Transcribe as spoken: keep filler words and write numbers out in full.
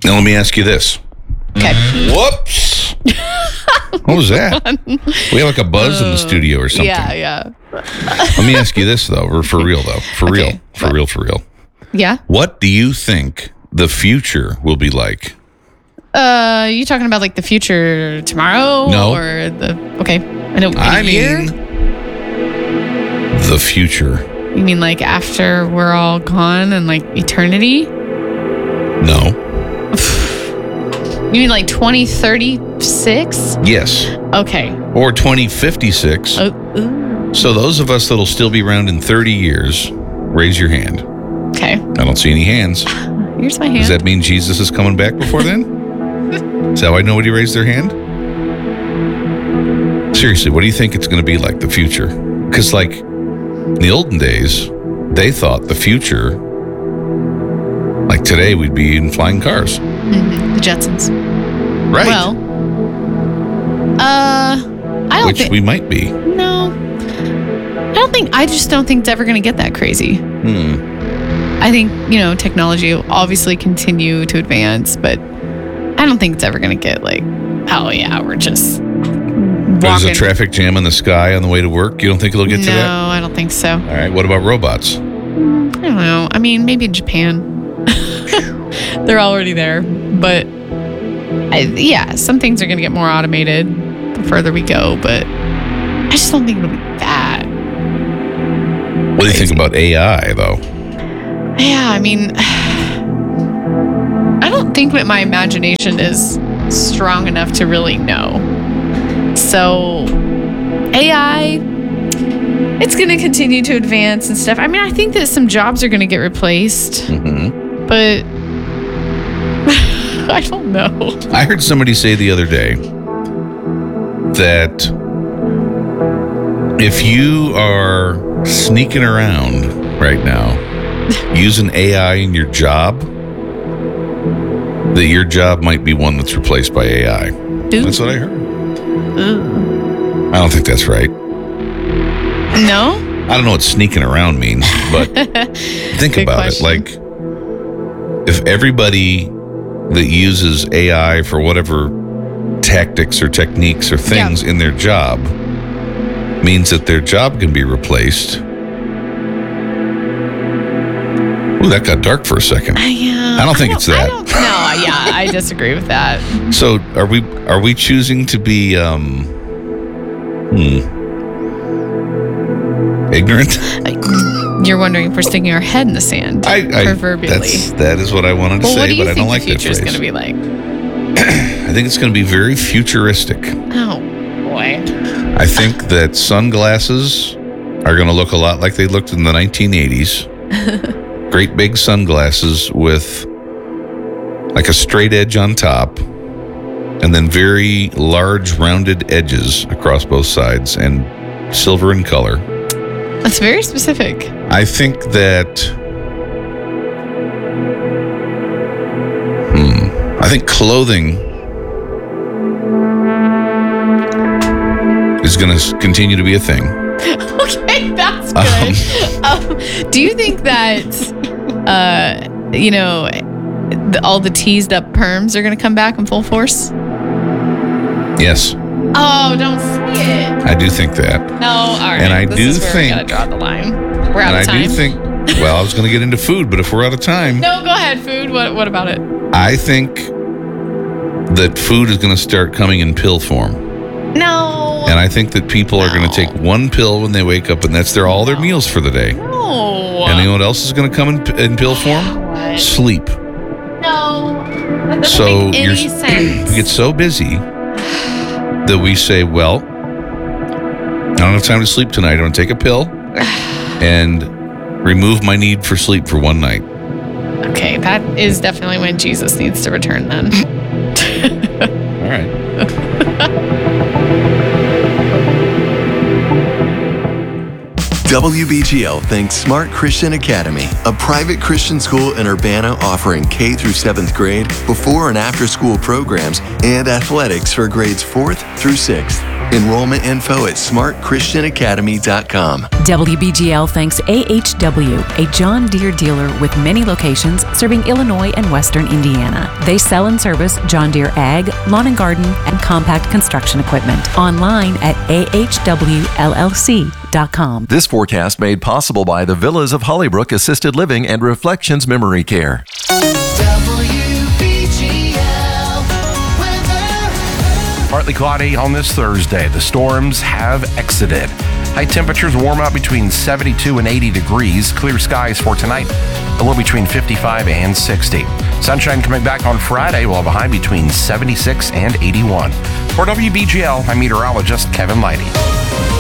Now let me ask you this. Okay. Whoops. What was that? We have like a buzz uh, in the studio or something. Yeah, yeah. Let me ask you this, though. For, for real, though. For okay, real. For what? real, for real. Yeah? What do you think the future will be like? Uh, you talking about like the future tomorrow? No. Or the, okay. I know. I year? mean, the future. You mean like after we're all gone and like eternity? No. You mean like twenty thirty-six? Yes. Okay. Or twenty fifty-six. Oh, ooh. So those of us that'll still be around in thirty years, raise your hand. Okay. I don't see any hands. Here's my hand. Does that mean Jesus is coming back before then? Is that why nobody raised their hand? Seriously, what do you think it's going to be like, the future? Because like in the olden days, they thought the future, like today, we'd be in flying cars. Mm-hmm. The Jetsons. Right. Well, uh, I don't Which think... we might be. No. I don't think... I just don't think it's ever going to get that crazy. Hmm. I think, you know, technology will obviously continue to advance, but I don't think it's ever going to get like, oh yeah, we're just walking. There's a traffic jam in the sky on the way to work. You don't think it'll get no, to that? No, I don't think so. All right. What about robots? I don't know. I mean, maybe in Japan. They're already there. But I, yeah, some things are going to get more automated the further we go, but I just don't think it'll be that. What do you think about A I, though? Yeah, I mean, I don't think that my imagination is strong enough to really know. So, A I, it's going to continue to advance and stuff. I mean, I think that some jobs are going to get replaced, mm-hmm. but I don't know. I heard somebody say the other day that if you are sneaking around right now, using A I in your job, that your job might be one that's replaced by A I. Ooh. That's what I heard. Ooh. I don't think that's right. No? I don't know what sneaking around means, but think Good about question. it. Like, if everybody that uses A I for whatever tactics or techniques or things yeah. in their job means that their job can be replaced. Ooh, that got dark for a second. Uh, yeah, I don't think I it's don't, that. I don't, no, yeah, I disagree with that. So, are we are we choosing to be um, hmm, ignorant? You're wondering if we're sticking our head in the sand, I, I, proverbially. That's, that is what I wanted to well, say, what do you but I think don't like the that phrase. future's going to be like? I think it's going to be very futuristic. Oh boy! I think that sunglasses are going to look a lot like they looked in the nineteen eighties. Great big sunglasses with like a straight edge on top and then very large rounded edges across both sides and silver in color. That's very specific. I think that hmm, I think clothing is going to continue to be a thing. Okay, that's good. Um, um, do you think that, uh, you know, the, all the teased up perms are going to come back in full force? Yes. Oh, don't say it. I do think that. No, all right. And I this do is where think. We gotta draw the line. We're out and of time. I do think. Well, I was going to get into food, but if we're out of time. No, go ahead. Food. What? What about it? I think that food is going to start coming in pill form. No. And I think that people no. are going to take one pill when they wake up, and that's their all their no. meals for the day. No. And you know what else is going to come in, in pill form? What? Sleep. No. That doesn't so make any you're, sense. we get so busy that we say, well, I don't have time to sleep tonight. I'm going to take a pill and remove my need for sleep for one night. Okay, that is definitely when Jesus needs to return then. All right. W B G L thanks Smart Christian Academy, a private Christian school in Urbana offering K through seventh grade, before and after school programs, and athletics for grades fourth through sixth. Enrollment info at smart christian academy dot com. W B G L thanks A H W, a John Deere dealer with many locations serving Illinois and Western Indiana. They sell and service John Deere ag, lawn and garden, and compact construction equipment. Online at A H W L L C dot com. This forecast made possible by the Villas of Hollybrook Assisted Living and Reflections Memory Care. Partly cloudy on this Thursday. The storms have exited. High temperatures warm up between seventy-two and eighty degrees. Clear skies for tonight, a low between fifty-five and sixty. Sunshine coming back on Friday. We'll have a high between seventy-six and eighty-one. For W B G L, I'm meteorologist Kevin Lighty.